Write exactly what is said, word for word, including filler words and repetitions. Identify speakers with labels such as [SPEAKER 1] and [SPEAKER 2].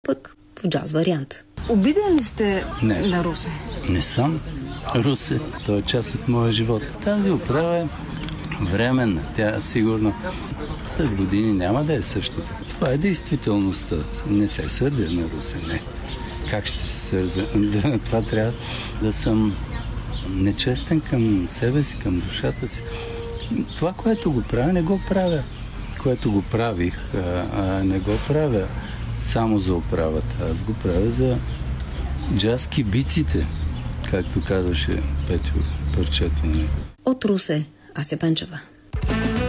[SPEAKER 1] пък в джаз вариант.
[SPEAKER 2] Обиден ли сте
[SPEAKER 3] Не.
[SPEAKER 2] на Русе?
[SPEAKER 3] Не съм Русе. Той е част от моя живот. Тази оправа е временна. Тя сигурно след години няма да е същата. Това е действителността. Не се сърдя на Русе, не. Как ще се сърдя? Това трябва да съм нечестен към себе си, към душата си. Това, което го правя, не го правя. Което го правих, а, а не го правя само за оправата. Аз го правя за джаз кибиците, както казваше Петю парчето.
[SPEAKER 1] От Русе, Ася Пенчева.